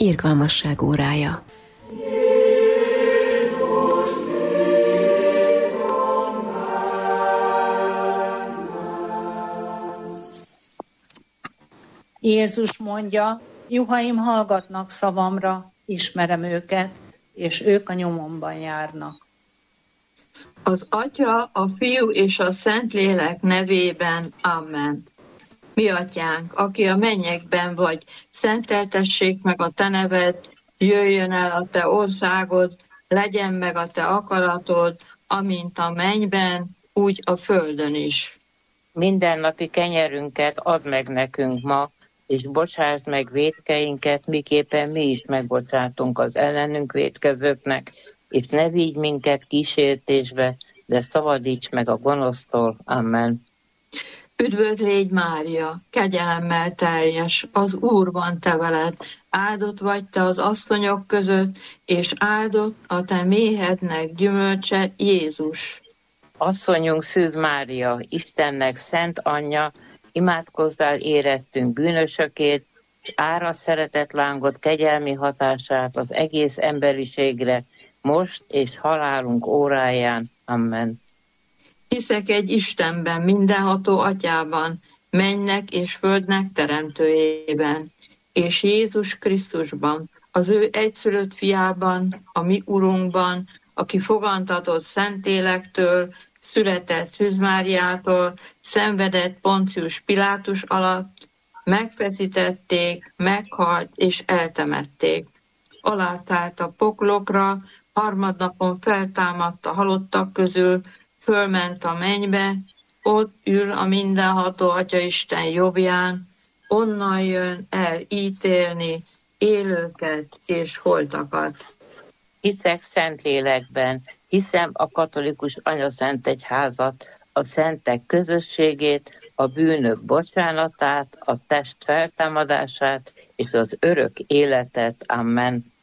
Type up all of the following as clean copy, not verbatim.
Irgalmasság órája. Jézus mondja, juhaim hallgatnak szavamra, ismerem őket, és ők a nyomomban járnak. Az Atya, a Fiú és a Szentlélek nevében. Amen. Mi Atyánk, aki a mennyekben vagy, szenteltessék meg a te neved, jöjjön el a te országod, legyen meg a te akaratod, amint a mennyben, úgy a földön is. Mindennapi kenyerünket add meg nekünk ma, és bocsásd meg vétkeinket, miképpen mi is megbocsátunk az ellenünk vétkezőknek, és ne vigy minket kísértésbe, de szabadíts meg a gonosztól. Amen. Üdvöd légy, Mária, kegyelemmel teljes, az Úr van te veled, áldott vagy te az asszonyok között, és áldott a te méhednek gyümölcse, Jézus. Asszonyunk Szűz Mária, Istennek szent anyja, imádkozzál érettünk bűnösökért, és árasd szeretett lángot kegyelmi hatását az egész emberiségre, most és halálunk óráján. Amen. Hiszek egy Istenben, mindenható Atyában, mennynek és földnek teremtőjében, és Jézus Krisztusban, az ő egyszülött fiában, a mi Urunkban, aki fogantatott Szentlélektől, született Szűz Máriától, szenvedett Poncius Pilátus alatt, megfeszítették, meghalt és eltemették. Alátárt a poklokra, harmadnapon feltámadt a halottak közül, fölment a mennybe, ott ül a mindenható Atyaisten jobbján, onnan jön el ítélni élőket és holtakat. Hiszek Szentlélekben, hiszem a katolikus anyaszentegyházat, a szentek közösségét, a bűnök bocsánatát, a test feltámadását és az örök életet. Amen.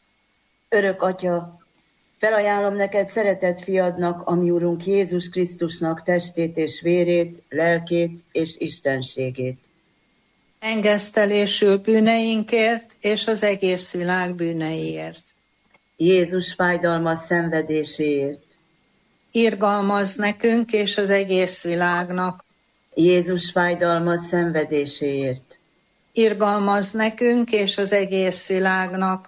Örök Atya, felajánlom neked szeretett fiadnak, a mi Urunk Jézus Krisztusnak testét és vérét, lelkét és istenségét. Engesztelésül bűneinkért és az egész világ bűneiért. Jézus fájdalmas szenvedéséért. Irgalmazz nekünk és az egész világnak. Jézus fájdalmas szenvedéséért. Irgalmazz nekünk és az egész világnak.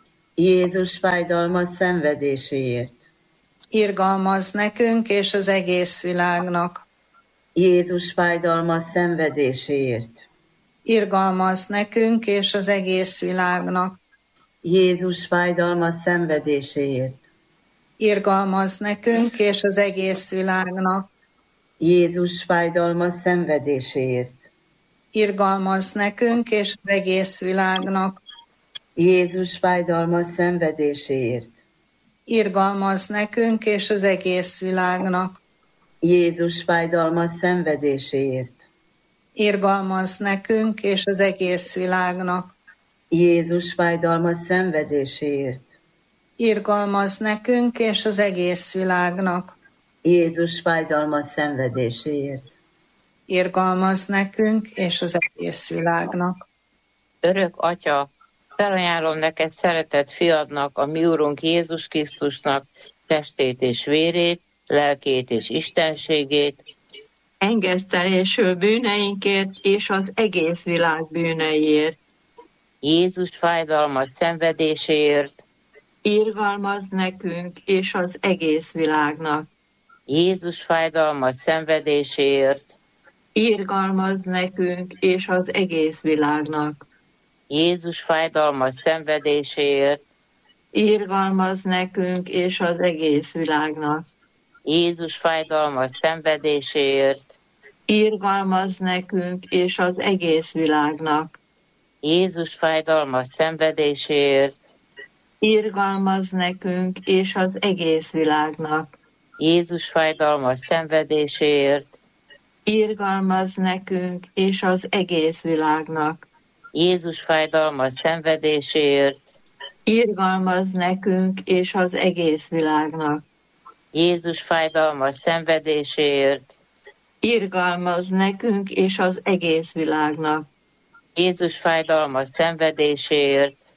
Jézus fájdalmas szenvedéséért. Irgalmazz nekünk és az egész világnak. Jézus fájdalmas szenvedéséért. Irgalmazz nekünk és az egész világnak. Jézus fájdalmas szenvedéséért. Irgalmazz nekünk és az egész világnak. Jézus fájdalmas szenvedéséért. Irgalmazz nekünk és az egész világnak. Jézus fájdalmas szenvedéséért. Irgalmazz nekünk és az egész világnak. Jézus fájdalmas szenvedéséért. Irgalmazz nekünk és az egész világnak. Jézus fájdalmas szenvedéséért. Irgalmazz nekünk és az egész világnak. Jézus fájdalmas szenvedéséért. Irgalmazz nekünk és az egész világnak. Örök Atya, felajánlom neked szeretett fiadnak, a mi Urunk Jézus Krisztusnak testét és vérét, lelkét és istenségét, Engesztelésül bűneinkért és az egész világ bűneiért. Jézus fájdalmas szenvedéséért, Irgalmazz nekünk és az egész világnak. Jézus fájdalmas szenvedéséért, Irgalmazz nekünk és az egész világnak. Jézus fájdalmas szenvedéséért, Irgalmazz nekünk és az egész világnak. Jézus fájdalmas szenvedéséért, Irgalmazz nekünk és az egész világnak. Jézus fájdalmas szenvedéséért, Irgalmazz nekünk és az egész világnak. Jézus fájdalmas szenvedéséért, Irgalmazz nekünk és az egész világnak. Jézus fájdalmas szenvedéséért, Irgalmazz nekünk és az egész világnak. Jézus fájdalmas szenvedéséért, Irgalmazz nekünk és az egész világnak. Jézus fájdalmas szenvedéséért,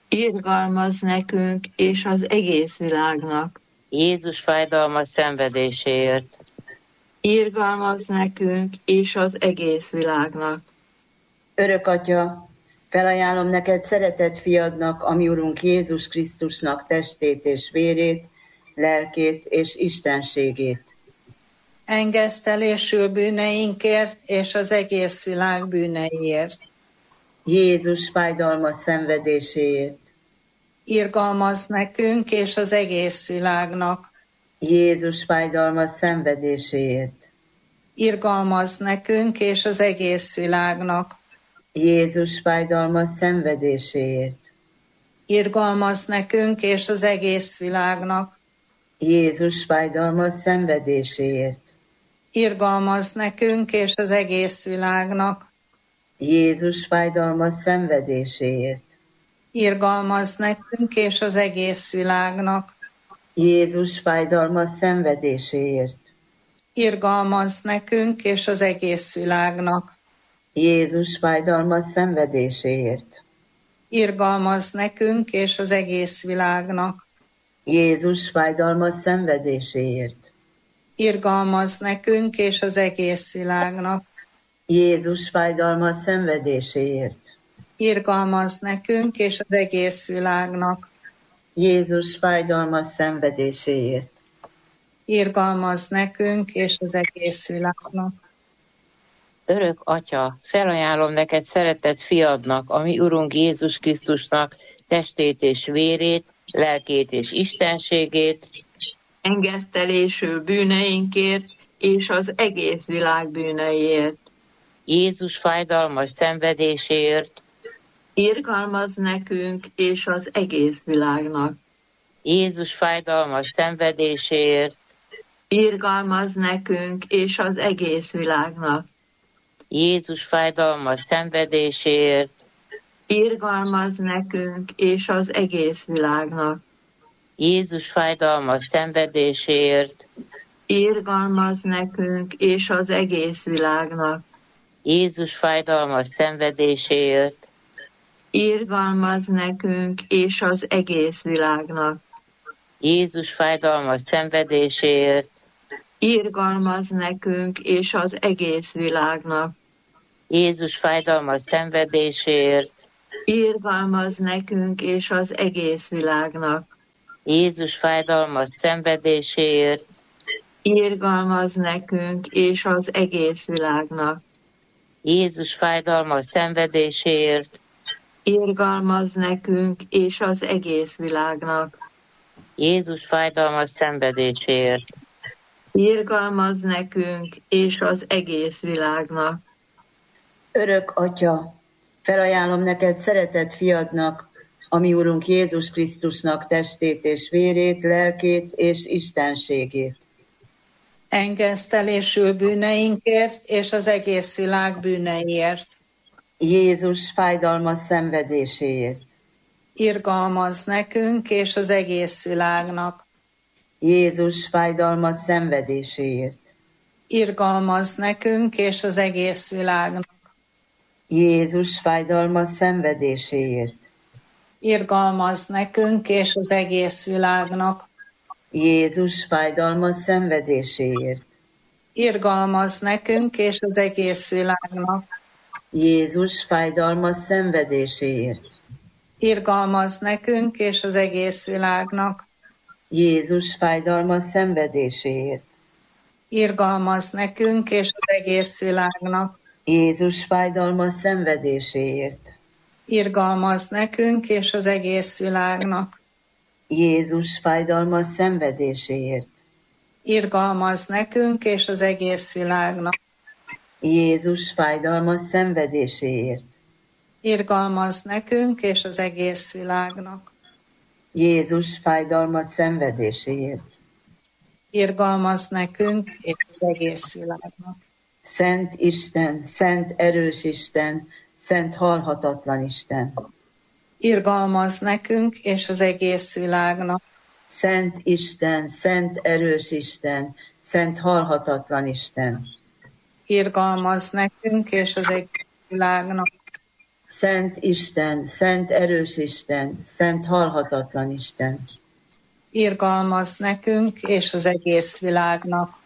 irgalmaz nekünk és az egész világnak. Jézus fájdalmas szenvedéséért, Irgalmaz nekünk és az egész világnak. Örök Atya, felajánlom neked szeretett fiadnak, a mi Urunk Jézus Krisztusnak testét és vérét, lelkét és istenségét. Engesztelésül bűneinkért és az egész világ bűneiért. Jézus fájdalmas szenvedéséért. Irgalmaz nekünk és az egész világnak. Jézus fájdalmas szenvedéséért. Irgalmaz nekünk és az egész világnak. Jézus fájdalmas szenvedéséért. Irgalmaz nekünk és az egész világnak. Jézus fájdalmas szenvedéséért. Irgalmaz nekünk és az egész világnak. Jézus fájdalmas szenvedéséért. Irgalmaz nekünk és az egész világnak. Jézus fájdalmas szenvedéséért. Irgalmaz nekünk és az egész világnak. Jézus fájdalmas szenvedéséért. Irgalmaz nekünk és az egész világnak. Jézus fájdalmas szenvedéséért. Irgalmaz nekünk és az egész világnak. Jézus fájdalmas szenvedéséért. Irgalmaz nekünk és az egész világnak. Jézus fájdalmas szenvedéséért. Irgalmaz nekünk és az egész világnak. Örök Atya, felajánlom neked szeretett fiadnak, a mi Urunk Jézus Krisztusnak testét és vérét, lelkét és istenségét, Engesztelésül bűneinkért és az egész világ bűneiért. Jézus fájdalmas szenvedéséért, Irgalmaz nekünk és az egész világnak. Jézus fájdalmas szenvedéséért, Irgalmaz nekünk és az egész világnak. Jézus fájdalmas szenvedéséért, Irgalmaz nekünk és az egész világnak. Jézus fájdalmas szenvedéséért, Irgalmaz nekünk és az egész világnak. Jézus fájdalmas szenvedéséért, Irgalmaz nekünk és az egész világnak. Jézus fájdalmas szenvedéséért, Irgalmaz nekünk és az egész világnak. Jézus fájdalmas szenvedéséért, Irgalmaz nekünk és az egész világnak. Jézus fájdalmas szenvedéséért, Irgalmaz nekünk és az egész világnak. Jézus fájdalmas szenvedéséért, Irgalmaz nekünk és az egész világnak. Jézus fájdalmas szenvedéséért, Irgalmaz nekünk és az egész világnak. Örök Atya, felajánlom neked szeretett fiadnak, a mi Urunk Jézus Krisztusnak testét és vérét, lelkét és istenségét. Engesztelésül bűneinkért és az egész világ bűneiért. Jézus fájdalmas szenvedéséért. Irgalmaz nekünk és az egész világnak. Jézus fájdalmas szenvedéséért. Irgalmaz nekünk és az egész világnak. Jézus fájdalmas szenvedéséért. Irgalmaz nekünk és az egész világnak. Jézus fájdalmas szenvedéséért. Irgalmaz nekünk és az egész világnak. Jézus fájdalmas szenvedéséért. Irgalmaz nekünk és az egész világnak. Jézus fájdalmas szenvedéséért. Irgalmaz nekünk és az egész világnak. Jézus fájdalmas szenvedéséért. Irgalmaz nekünk és az egész világnak. Jézus fájdalmas szenvedéséért. Irgalmaz nekünk és az egész világnak. Jézus fájdalmas szenvedéséért. Irgalmaz nekünk és az egész világnak. Jézus fájdalmas szenvedéséért. Irgalmaz nekünk és az egész világnak. Szent Isten, szent erős Isten, szent halhatatlan Isten. Irgalmaz nekünk és az egész világnak. Szent Isten, szent erős Isten, szent halhatatlan Isten. Irgalmaz nekünk és az egész világnak. Szent Isten, szent erős Isten, szent halhatatlan Isten. Irgalmaz nekünk és az egész világnak.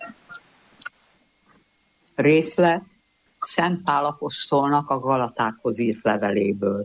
Részlet Szent Pál apostolnak a Galatákhoz írt leveléből.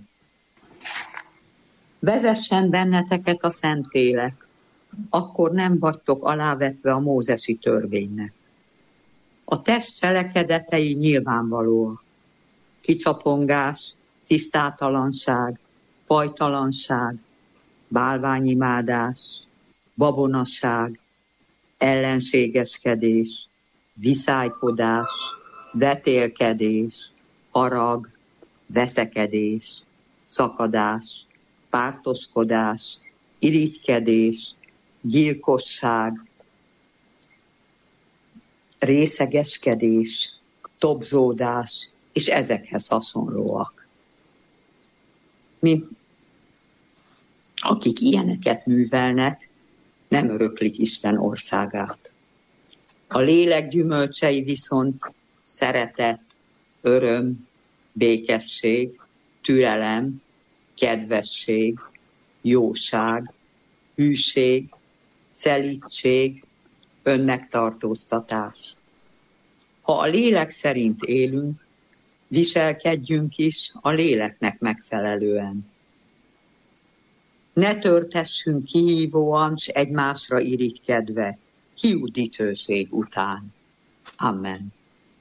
Vezessen benneteket a Szentlélek, akkor nem vagytok alávetve a mózesi törvénynek. A test cselekedetei nyilvánvalóak. Kicsapongás, tisztátalanság, fajtalanság, bálványimádás, babonasság, ellenségeskedés, viszálykodás, vetélkedés, harag, veszekedés, szakadás, pártoskodás, irigykedés, gyilkosság, részegeskedés, tobzódás, és ezekhez hasonlóak. Mi, akik ilyeneket művelnek, nem öröklik Isten országát. A lélek gyümölcsei viszont szeretet, öröm, békesség, türelem, kedvesség, jóság, hűség, szelídség, önmegtartóztatás. Ha a lélek szerint élünk, viselkedjünk is a léleknek megfelelően. Ne törtessünk kihívóan, s egymásra irigykedve, hiú dicsőség után. Amen.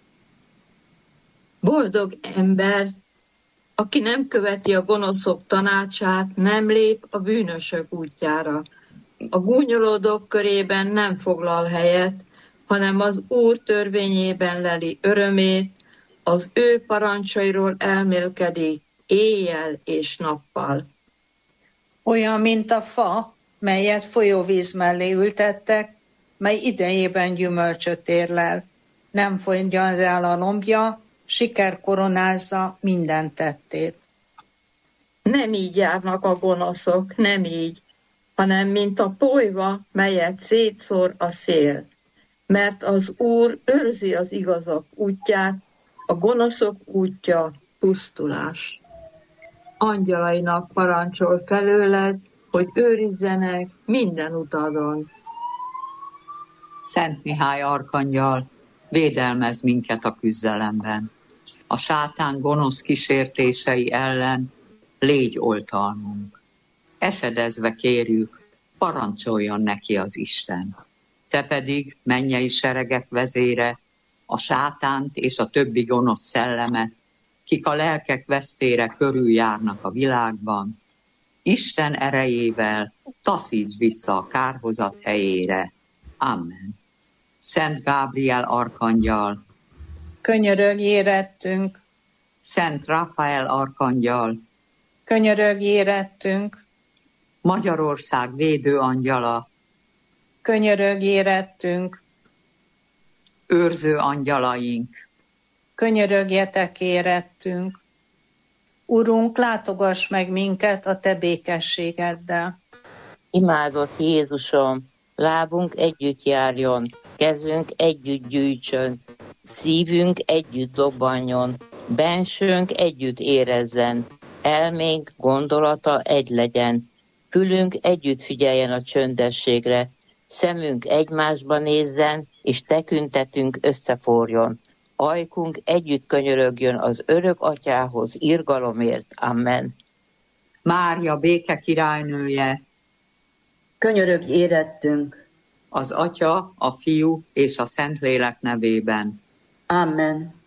Boldog ember, aki nem követi a gonoszok tanácsát, nem lép a bűnösök útjára. A gúnyolódók körében nem foglal helyet, hanem az Úr törvényében leli örömét, az ő parancsairól elmélkedik éjjel és nappal. Olyan, mint a fa, melyet folyóvíz mellé ültettek, mely idejében gyümölcsöt érlel. Nem fogyja el a lombja, siker koronázza minden tettét. Nem így járnak a gonoszok, nem így, hanem mint a polyva, melyet szétszór a szél. Mert az Úr őrzi az igazak útját, a gonoszok útja pusztulás. Angyalainak parancsol felőled, hogy őrizzenek minden utadon. Szent Mihály arkangyal, védelmez minket a küzdelemben. A sátán gonosz kísértései ellen légy oltalmunk. Esedezve kérjük, parancsoljon neki az Isten. Te pedig, mennyei seregek vezére, a sátánt és a többi gonosz szellemet, kik a lelkek vesztére körüljárnak a világban, Isten erejével taszítsd vissza a kárhozat helyére. Amen. Szent Gábriel arkangyal, Könyörögj érettünk, Szent Rafael arkangyal, könyörögj érettünk, Magyarország védő angyala, könyörögj érettünk, őrző angyalaink, könyörögjetek érettünk. Urunk, látogass meg minket a te békességeddel. Imádott Jézusom, lábunk együtt járjon, kezünk együtt gyűjtsön, szívünk együtt dobbanjon, bensőnk együtt érezzen, elménk gondolata egy legyen, fülünk együtt figyeljen a csöndességre, szemünk egymásba nézzen, és tekintetünk összeforjon. Ajkunk együtt könyörögjön az örök atyához irgalomért. Amen. Mária béke királynője, Könyörögj érettünk. az Atya, a Fiú és a Szentlélek nevében. Amen.